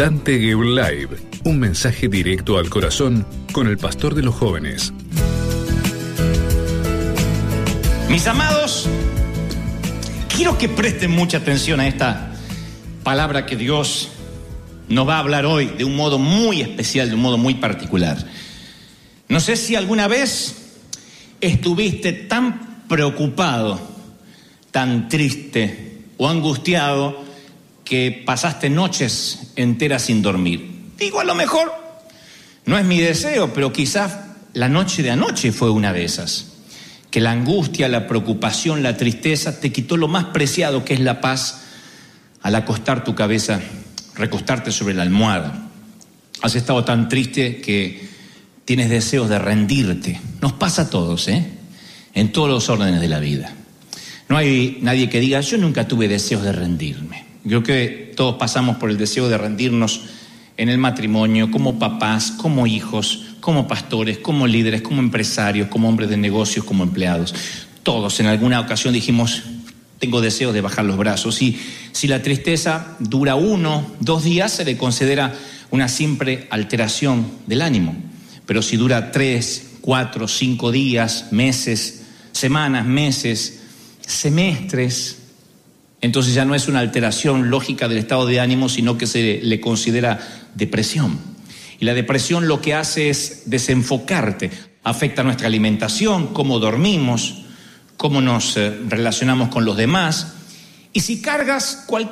Dante Gebel Live, un mensaje directo al corazón con el pastor de los jóvenes. Mis amados, quiero que presten mucha atención a esta palabra que Dios nos va a hablar hoy de un modo muy especial, de un modo muy particular. No sé si alguna vez estuviste tan preocupado, tan triste o angustiado que pasaste noches enteras sin dormir. Digo, a lo mejor no es mi deseo, pero quizás la noche de anoche fue una de esas. Que la angustia, la preocupación, la tristeza te quitó lo más preciado, que es la paz, al acostar tu cabeza, recostarte sobre la almohada. Has estado tan triste que tienes deseos de rendirte. Nos pasa a todos, en todos los órdenes de la vida. No hay nadie que diga, yo nunca tuve deseos de rendirme. Creo que todos pasamos por el deseo de rendirnos en el matrimonio, como papás, como hijos, como pastores, como líderes, como empresarios, como hombres de negocios, como empleados. Todos en alguna ocasión dijimos, tengo deseos de bajar los brazos. Y si la tristeza dura 1, 2 días, se le considera una simple alteración del ánimo. Pero si dura 3, 4, 5 días, meses, semanas, meses, semestres, entonces ya no es una alteración lógica del estado de ánimo, sino que se le considera depresión. Y la depresión lo que hace es desenfocarte, afecta nuestra alimentación, cómo dormimos, cómo nos relacionamos con los demás. Y si cargas cualquier